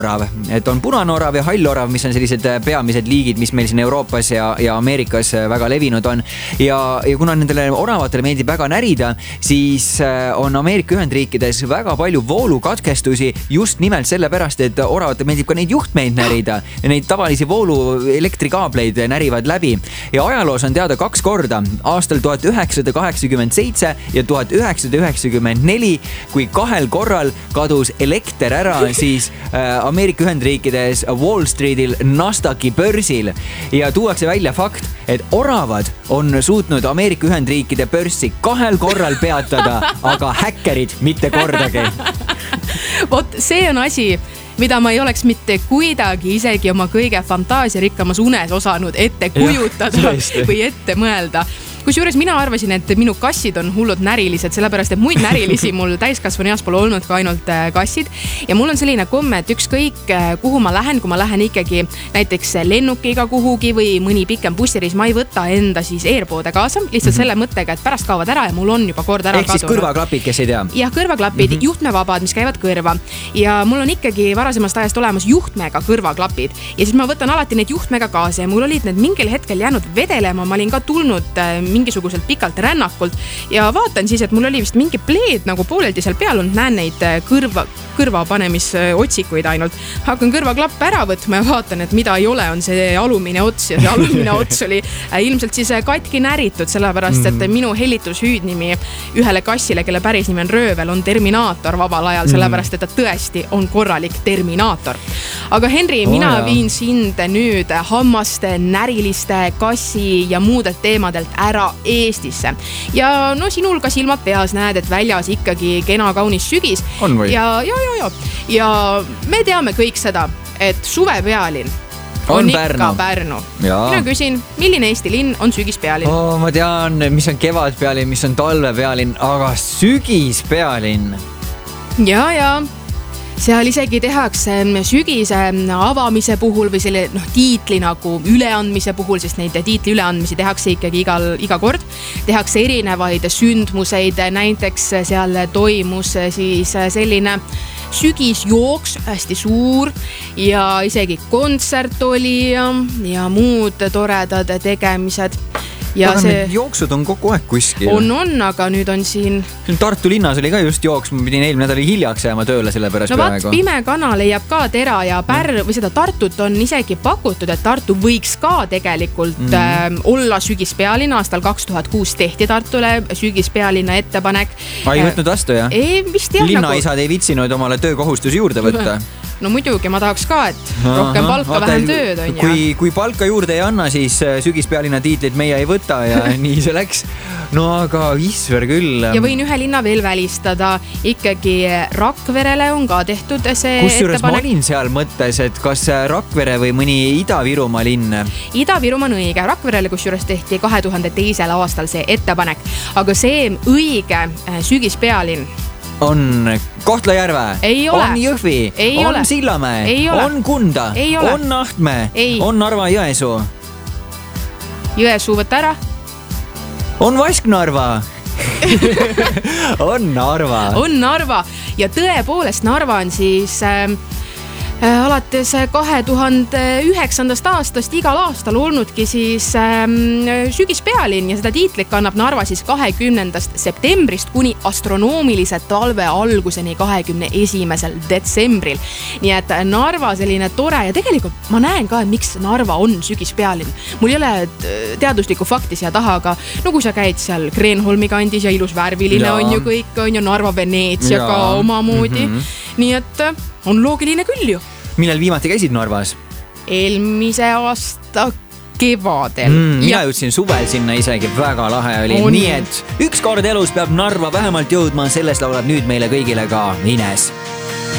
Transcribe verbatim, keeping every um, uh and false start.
et on punane orav ja hall orav, mis on sellised peamised liigid, mis meil siin Euroopas ja, ja Ameerikas väga levinud on. Ja, ja kuna nendele oravatele meeldib väga närida, siis on Ameerika Ühendriikides väga palju voolukatkestusi just nimelt sellepärast, et oravatele meeldib ka neid juhtmeid närida ja neid tavalisi voolu elektrikaableid närivad läbi. Ja ajaloos on teada kaks korda, aastal tuhat üheksasada kaheksakümmend seitse ja tuhat üheksasada üheksakümmend neli, kui kahel korral kadus elekter ära, siis Ameerika Ühendriikides Wall Streetil Nasdaqi börsil ja tuuakse välja fakt, et oravad on suutnud Ameerika Ühendriikide börsi kahel korral peatada, aga häkkerid mitte kordagi. Vot see on asi, mida ma ei oleks mitte kuidagi isegi oma kõige fantaasiarikkamas unes osanud ette kujutada ja, või ette mõelda. Kusjuures mina arvasin, et minu kassid on hullud närilised, sellepärast, et muid närilisi mul täiskasvanu eas pole olnud ka ainult kassid. Ja mul on selline komme, et ükskõik kuhu ma lähen, kui ma lähen ikkagi näiteks lennukiga kuhugi või mõni pikem bussireis, ma ei võta enda siis AirPode kaasa, lihtsalt mm-hmm. selle mõttega, et pärast kaovad ära ja mul on juba kord ära kadunud. Ehk siis kõrvaklapid, kes ei tea? Jah, kõrvaklapid, mm-hmm. juhtmevabad, mis käivad kõrva. Ja mul on ikkagi varasemast ajast olemas juhtmega kõrvaklapid. Ja siis ma võtan alati neid juhtmega kaasa ja mul olid need mingil hetkel jäänud vedelema, ma olin ka tulnud mingisuguselt pikalt rännakult ja vaatan siis, et mul oli vist mingi pleed nagu pooleldi seal peal, näen neid kõrva, kõrva panemisotsikuid ainult. Hakkan kõrvaklappe ära võtma ja vaatan, et mida ei ole, on see alumine ots ja see alumine ots oli ilmselt siis katki näritud, sellepärast, et minu hellitushüüdnimi ühele kassile, kelle päris nimi on Röövel, on Terminaator vabal ajal, sellepärast, et ta tõesti on korralik Terminaator. Aga Henri, oh, mina jah. viin sind nüüd hammaste, näriliste, kassi ja muudelt teemadelt ära Eestisse. Ja no sinul ka silmad peas näed, et väljas ikkagi kena kaunis sügis. On või? Ja, ja, ja, ja. ja me teame kõik seda, et suvepealinn on, on ikka Pärnu. Pärnu. Ja. Mina küsin, milline Eesti linn on sügispealinn? Oh, ma tean, mis on kevadpealinn, mis on talvepealinn, aga sügispealinn. Ja, ja. Seal isegi tehakse sügise avamise puhul või selle noh, tiitli nagu üleandmise puhul, sest neid tiitli üleandmisi tehakse ikkagi igal, iga kord. Tehakse erinevaid sündmuseid, näiteks seal toimus siis selline sügisjooks, hästi suur ja isegi kontsert oli ja, ja muud toredad tegemised. Ja aga see need jooksud on kogu aeg kuskil. On, on, aga nüüd on siin... Tartu linnas oli ka just jooks, ma pidin eelmine nädal hiljaks jääma tööle selle pärast no praegu. No vaat, Pime kana leiab ka tera ja Pärn või seda Tartut on isegi pakutud, et Tartu võiks ka tegelikult mm. äh, olla sügispealinn. Aastal kaks tuhat kuus tehti Tartule sügispealinna ettepanek. Ai, võtnud vastu, jah? Ei, vist jah. Linnaisad nagu... ei vitsinud omale töökohustusi juurde võtta. No muidugi, ma tahaks ka, et rohkem palka, Vaata, vähem tööd on. Kui, kui palka juurde ei anna, siis sügispealinna tiitlit meie ei võta ja nii see läks. No aga Isver küll. Ja võin ühe linna veel välistada. Ikkagi Rakverele on ka tehtud see Kusjuures ettepanek. Ma olin seal mõttes, et kas Rakvere või mõni Ida-Virumaa linn? Ida-Virumaa on õige. Rakverele kusjuures tehti kahe tuhande teisel aastal see ettepanek. Aga see õige sügispealinn on Kohtla-Järve, on Jõhvi, ei on ole. Sillamäe, on Kunda, on Nahtmäe, on Narva-Jõesuu. Jõesuu võtta ära. On Vasknarva. on Narva. On Narva ja tõepoolest Narva on siis... Äh, alates kahe tuhande üheksandast aastast igal aastal olnudki siis ähm, sügispealinn ja seda tiitlit kannab Narva siis kahekümnendast septembrist kuni astronoomilise talve alguseni kahekümne esimesel detsembril. Nii et Narva selline tore ja tegelikult ma näen ka, et miks Narva on sügispealinn. Mul ei ole teaduslikku fakti siia taha, aga no kui sa käid seal Kreenholmi kandis ja ilus värviline ja. On ju kõik, on ju Narva Veneetsia ja. Ka omamoodi. Mm-hmm. Nii et on loogiline küll ju. Millal viimati käisid Narvas? Eelmise aasta kevadel. Mm, mina jõudsin suvel sinna isegi, väga lahe oli. On. Nii et üks kord elus peab Narva vähemalt jõudma, sellest laulab nüüd meile kõigile ka Ines.